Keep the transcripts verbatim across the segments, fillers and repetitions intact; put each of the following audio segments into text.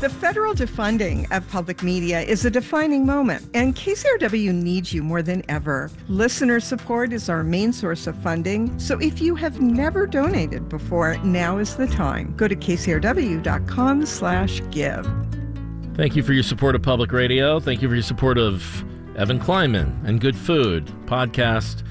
The federal defunding of public media is a defining moment, and K C R W needs you more than ever. Listener support is our main source of funding, so if you have never donated before, now is the time. Go to kcrw.com slash give. Thank you for your support of public radio. Thank you for your support of Evan Kleinman and Good Food podcast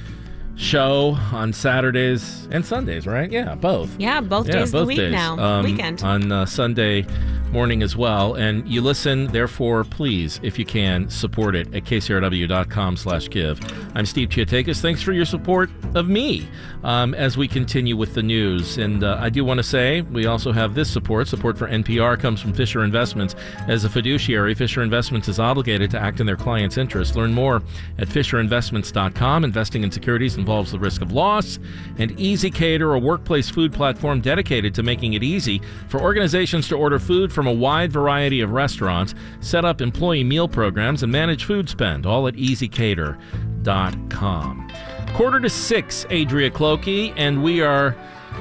show on Saturdays and Sundays, right? Yeah, both. Yeah, both yeah, days both of the week days. now. Um, Weekend. On uh, Sunday morning as well. And you listen, therefore, please, if you can, support it at kcrw.com slash give. I'm Steve Chiatakis. Thanks for your support of me um, as we continue with the news. And uh, I do want to say we also have this support. Support for N P R comes from Fisher Investments. As a fiduciary, Fisher Investments is obligated to act in their clients' interest. Learn more at fisher investments dot com. Investing in securities involves the risk of loss. And EasyCater, a workplace food platform dedicated to making it easy for organizations to order food from a wide variety of restaurants, set up employee meal programs, and manage food spend, all at easy cater dot com. Quarter to six, Adria Clokey, and we are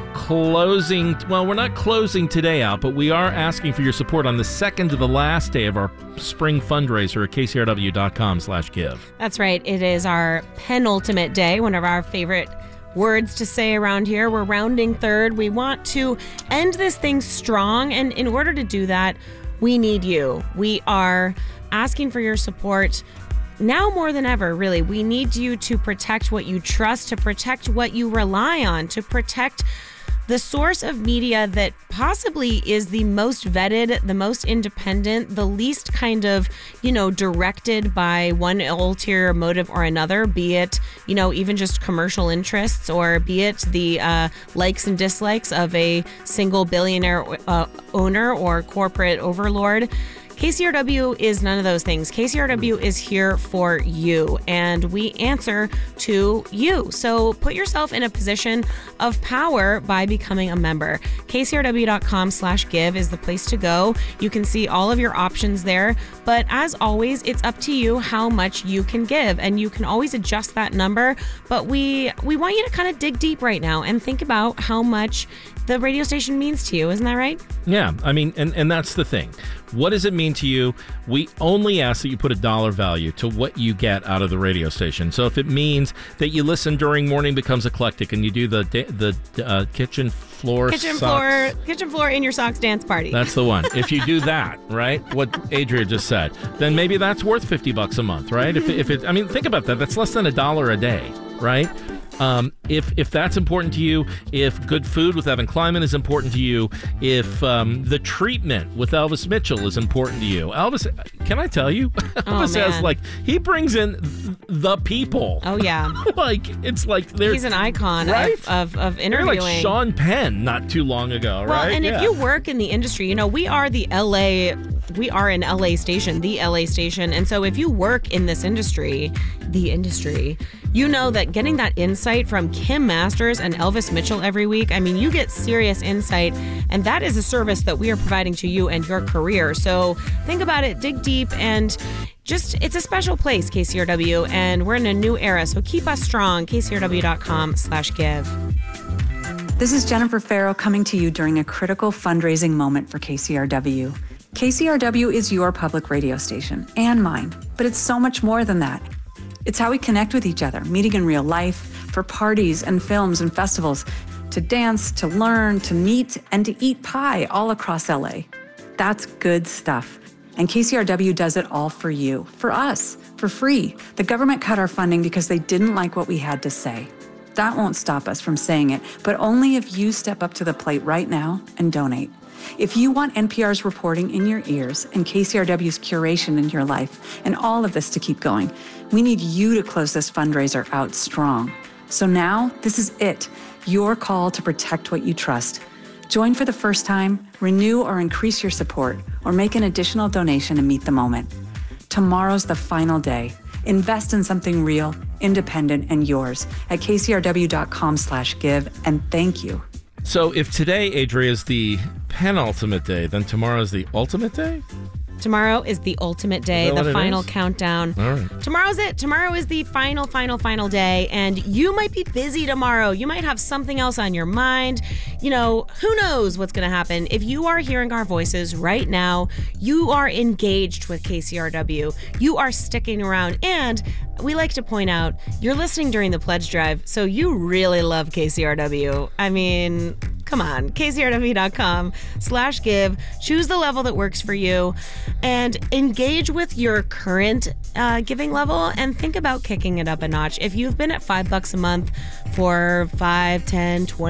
closing, well, we're not closing today out, but we are asking for your support on the second to the last day of our spring fundraiser at kcrw.com slash give. That's right. It is our penultimate day, one of our favorite words to say around here. We're rounding third. We want to end this thing strong, and in order to do that, we need you. We are asking for your support now more than ever, really. We need you to protect what you trust, to protect what you rely on, to protect the source of media that possibly is the most vetted, the most independent, the least kind of, you know, directed by one ulterior motive or another, be it, you know, even just commercial interests, or be it the uh, likes and dislikes of a single billionaire uh, owner or corporate overlord. K C R W is none of those things. K C R W is here for you, and we answer to you. So put yourself in a position of power by becoming a member. kcrw.com slash give is the place to go. You can see all of your options there, but as always, it's up to you how much you can give, and you can always adjust that number, but we we want you to kind of dig deep right now and think about how much the radio station means to you. Isn't that right? Yeah, I mean, and, and that's the thing. What does it mean to you? We only ask that you put a dollar value to what you get out of the radio station. So if it means that you listen during Morning Becomes Eclectic and you do the the uh, kitchen floor kitchen socks, floor kitchen floor in your socks dance party. That's the one. If you do that, right? What Adria just said, then maybe that's worth fifty bucks a month, right? If if it, I mean, think about that. That's less than a dollar a day, right? Um, if if that's important to you, if Good Food with Evan Kleinman is important to you, if um, The Treatment with Elvis Mitchell is important to you, Elvis, can I tell you? Elvis man. has, like, he brings in the people. Oh, yeah. Like, it's like they're... He's an icon right? of, of, of They're interviewing. like Sean Penn not too long ago, well, right? Well, and yeah. if you work in the industry, you know, we are the L A... We are an L A station, the L A station. And so if you work in this industry, the industry, you know that getting that insight from Kim Masters and Elvis Mitchell every week, I mean, you get serious insight, and that is a service that we are providing to you and your career. So think about it, dig deep, and just, it's a special place, K C R W, and we're in a new era. So keep us strong, kcrw.com slash give. This is Jennifer Farrow coming to you during a critical fundraising moment for K C R W. K C R W is your public radio station, and mine, but it's so much more than that. It's how we connect with each other, meeting in real life, for parties and films and festivals, to dance, to learn, to meet, and to eat pie all across L A. That's good stuff. And K C R W does it all for you, for us, for free. The government cut our funding because they didn't like what we had to say. That won't stop us from saying it, but only if you step up to the plate right now and donate. If you want N P R's reporting in your ears and K C R W's curation in your life and all of this to keep going, we need you to close this fundraiser out strong. So now, this is it, your call to protect what you trust. Join for the first time, renew or increase your support, or make an additional donation to meet the moment. Tomorrow's the final day. Invest in something real, independent, and yours at kcrw.com slash give, and thank you. So if today, Adria, is the penultimate day, then tomorrow is the ultimate day? Tomorrow is the ultimate day, Is that the what it final is? countdown. All right. Tomorrow's it. Tomorrow is the final, final, final day, and you might be busy tomorrow. You might have something else on your mind. You know, who knows what's going to happen. If you are hearing our voices right now, you are engaged with K C R W. You are sticking around, and we like to point out, you're listening during the pledge drive, so you really love K C R W. I mean, come on, K C R W dot com slash give. Choose the level that works for you and engage with your current uh, giving level and think about kicking it up a notch. If you've been at five bucks a month for five, ten, twenty